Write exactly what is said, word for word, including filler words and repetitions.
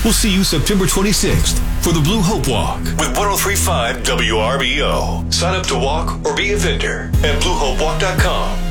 We'll see you September twenty-sixth for the Blue Hope Walk with one oh three point five W R B O. Sign up to walk or be a vendor at blue hope walk dot com.